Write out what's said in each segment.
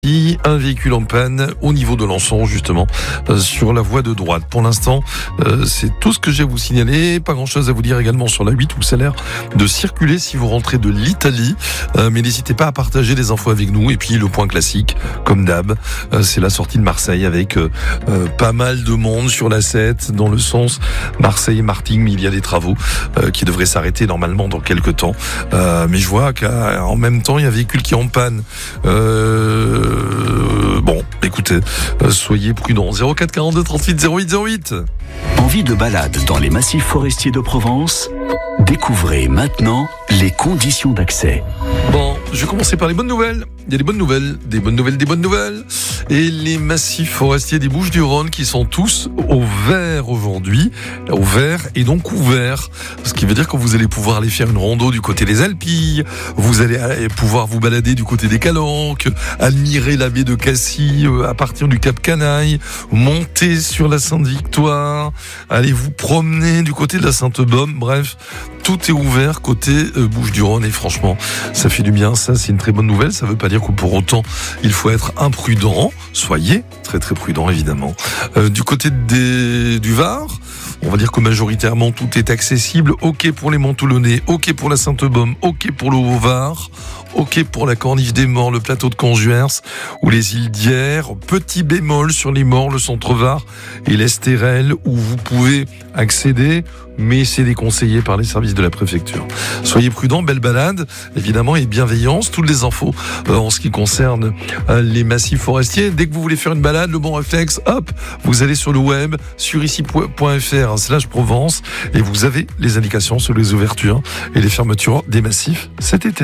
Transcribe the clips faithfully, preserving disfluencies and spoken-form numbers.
Un véhicule en panne au niveau de Lançon, justement, euh, sur la voie de droite. Pour l'instant, euh, c'est tout ce que j'ai à vous signaler. Pas grand-chose à vous dire également sur la huit où ça a l'air de circuler si vous rentrez de l'Italie. Euh, mais n'hésitez pas à partager des infos avec nous. Et puis le point classique, comme d'hab, euh, c'est la sortie de Marseille avec euh, euh, pas mal de monde sur la sept dans le sens Marseille-Martigues. Mais il y a des travaux euh, qui devraient s'arrêter normalement dans quelques temps. Euh, mais je vois qu'en même temps, il y a un véhicule qui est en panne. Euh, Euh, bon, écoutez, euh, soyez prudents. zéro quatre quarante-deux trente-huit zéro huit zéro huit. Envie de balade dans les massifs forestiers de Provence? Découvrez maintenant les conditions d'accès. Bon, je vais commencer par les bonnes nouvelles. Il y a des bonnes nouvelles, des bonnes nouvelles, des bonnes nouvelles. Et les massifs forestiers des Bouches-du-Rhône qui sont tous au vert aujourd'hui, au vert et donc ouverts. Ce qui veut dire que vous allez pouvoir aller faire une rando du côté des Alpilles, vous allez pouvoir vous balader du côté des Calanques, admirer la baie de Cassis à partir du Cap Canaille, monter sur la Sainte-Victoire, aller vous promener du côté de la Sainte-Baume, bref, tout est ouvert côté euh, Bouches-du-Rhône et franchement, ça fait du bien, ça c'est une très bonne nouvelle, ça veut pas dire que pour autant il faut être imprudent, soyez très très prudent évidemment. Euh, du côté des, du Var, on va dire que majoritairement tout est accessible, ok pour les Monttoulonnais, ok pour la Sainte-Baume, ok pour le Haut-Var, ok pour la Corniche des Morts, le plateau de Conjuers ou les îles d'Hyères, petit bémol sur les Morts, le Centre-Var et l'Estérel où vous pouvez accéder, mais c'est déconseillé par les services de la préfecture. Soyez prudents, belle balade, évidemment, et bienveillance, toutes les infos euh, en ce qui concerne euh, les massifs forestiers. Dès que vous voulez faire une balade, le bon réflexe, hop, vous allez sur le web, sur ici point f r slash Provence, et vous avez les indications sur les ouvertures et les fermetures des massifs cet été.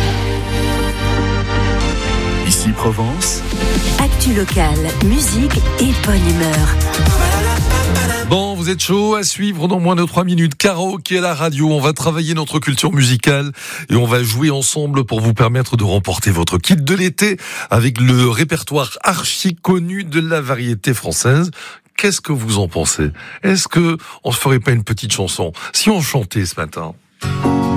Ici Provence. Actu locale, musique et bonne humeur. Bon, vous êtes chaud à suivre dans moins de trois minutes. Karaoké à la radio, on va travailler notre culture musicale et on va jouer ensemble pour vous permettre de remporter votre kit de l'été avec le répertoire archi connu de la variété française. Qu'est-ce que vous en pensez? Est-ce que on se ferait pas une petite chanson si on chantait ce matin?